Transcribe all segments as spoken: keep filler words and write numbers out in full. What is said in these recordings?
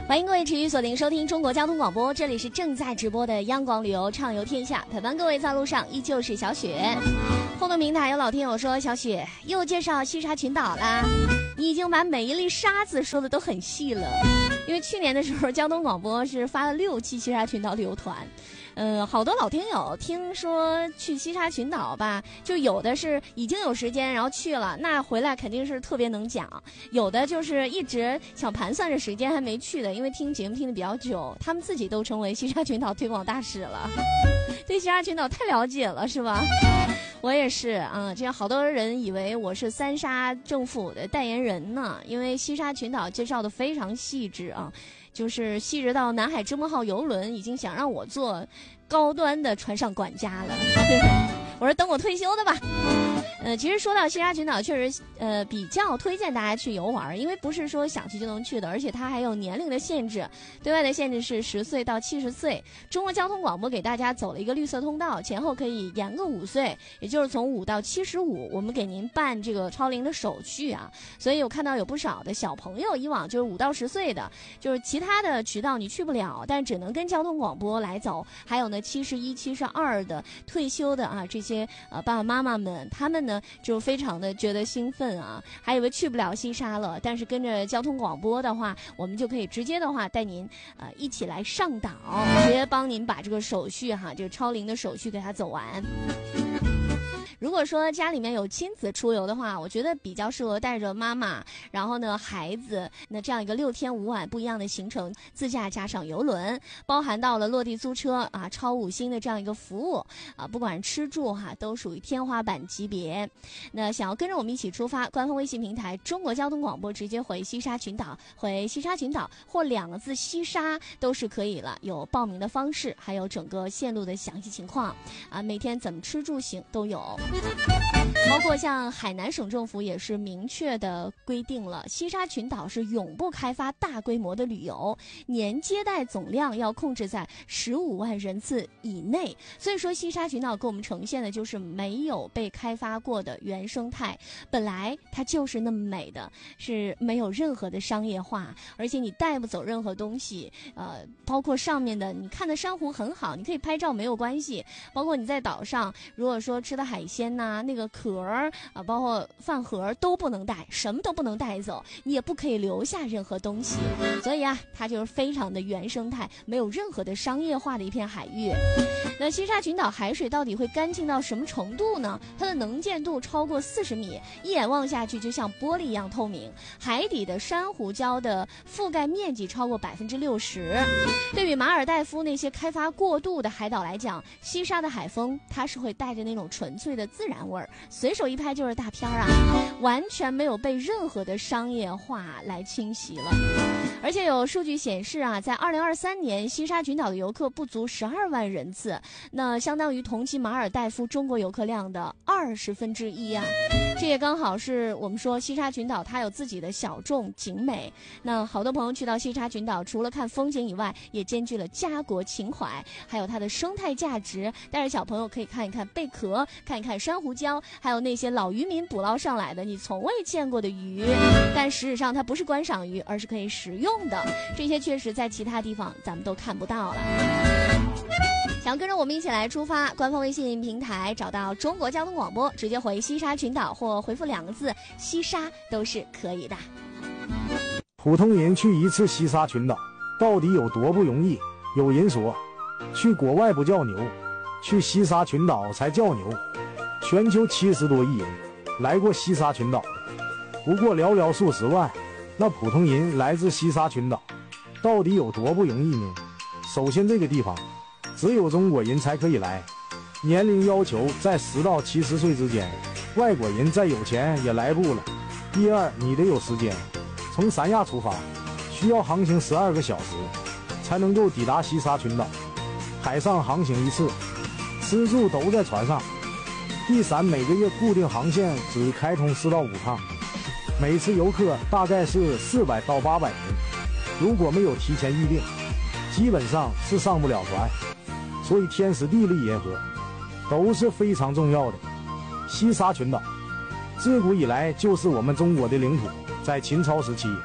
欢迎各位持续锁定收听中国交通广播，这里是正在直播的央广旅游畅游天下，陪伴各位在路上依旧是小雪。互动平台有老听友说，小雪又介绍西沙群岛啦，你已经把每一粒沙子说的都很细了。因为去年的时候交通广播是发了六期西沙群岛旅游团，呃，好多老听友听说去西沙群岛吧，就有的是已经有时间然后去了，那回来肯定是特别能讲，有的就是一直想盘算着时间还没去的，因为听节目听的比较久，他们自己都成为西沙群岛推广大使了，对西沙群岛太了解了是吧？我也是啊，这样好多人以为我是三沙政府的代言人呢，因为西沙群岛介绍的非常细致啊，就是细致到南海之梦号邮轮已经想让我做高端的船上管家了。我说等我退休的吧。呃，其实说到西沙群岛，确实呃比较推荐大家去游玩，因为不是说想去就能去的，而且它还有年龄的限制，对外的限制是十岁到七十岁。中国交通广播给大家走了一个绿色通道，前后可以延个五岁，也就是从五到七十五，我们给您办这个超龄的手续啊。所以我看到有不少的小朋友，以往就是五到十岁的，就是其他的渠道你去不了，但只能跟交通广播来走。还有呢，七十一、七十二的退休的啊，这些呃爸爸妈妈们，他们呢就非常的觉得兴奋啊，还以为去不了西沙了，但是跟着交通广播的话，我们就可以直接的话带您呃一起来上岛，直接帮您把这个手续哈，这个超龄的手续给它走完。如果说家里面有亲子出游的话，我觉得比较适合带着妈妈，然后呢孩子，那这样一个六天五晚不一样的行程，自驾加上游轮，包含到了落地租车啊，超五星的这样一个服务啊，不管吃住哈，都属于天花板级别。那想要跟着我们一起出发，官方微信平台中国交通广播直接回西沙群岛，回西沙群岛或两个字西沙都是可以了，有报名的方式，还有整个线路的详细情况啊，每天怎么吃住行都有。包括像海南省政府也是明确的规定了，西沙群岛是永不开发大规模的旅游，年接待总量要控制在十五万人次以内。所以说西沙群岛给我们呈现的就是没有被开发过的原生态，本来它就是那么美的，是没有任何的商业化，而且你带不走任何东西，呃，包括上面的你看的珊瑚很好，你可以拍照没有关系，包括你在岛上如果说吃的海鲜呐、啊，那个壳儿啊，包括饭盒都不能带，什么都不能带走，你也不可以留下任何东西。所以啊，它就是非常的原生态，没有任何的商业化的一片海域。那西沙群岛海水到底会干净到什么程度呢？它的能见度超过四十米，一眼望下去就像玻璃一样透明。海底的珊瑚礁的覆盖面积超过百分之六十。对比马尔代夫那些开发过度的海岛来讲，西沙的海风它是会带着那种纯粹的自然味儿，随手一拍就是大片啊，完全没有被任何的商业化来侵袭了。而且有数据显示啊，在二零二三年西沙群岛的游客不足十二万人次，那相当于同期马尔代夫中国游客量的二十分之一啊。这也刚好是我们说西沙群岛它有自己的小众景美，那好多朋友去到西沙群岛，除了看风景以外，也兼具了家国情怀，还有它的生态价值。带着小朋友可以看一看贝壳，看一看珊瑚礁，还有那些老渔民捕捞上来的你从未见过的鱼，但事实上它不是观赏鱼，而是可以食用的，这些确实在其他地方咱们都看不到了。想跟着我们一起来出发，官方微信平台找到中国交通广播，直接回西沙群岛或回复两个字西沙都是可以的。 普通人去一次西沙群岛到底有多不容易？有人说去国外不叫牛，去西沙群岛才叫牛。全球七十多亿人来过西沙群岛，不过寥寥数十万。那普通人来自西沙群岛到底有多不容易呢？首先这个地方只有中国人才可以来，年龄要求在十到七十岁之间，外国人再有钱也来不了。第二，你得有时间，从三亚出发需要航行十二个小时才能够抵达西沙群岛，海上航行一次，吃住都在船上。第三，每个月固定航线只开通四到五趟，每次游客大概是四百到八百人，如果没有提前预定，基本上是上不了船。所以天时地利人和都是非常重要的。西沙群岛自古以来就是我们中国的领土，在秦朝时期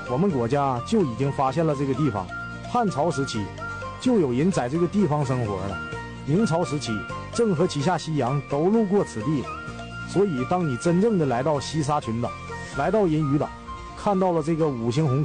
我们国家就已经发现了这个地方。汉朝时期就有人在这个地方生活了，明朝时期郑和旗下西洋都路过此地。所以当你真正的来到西沙群岛，来到银鱼岛，看到了这个五星红旗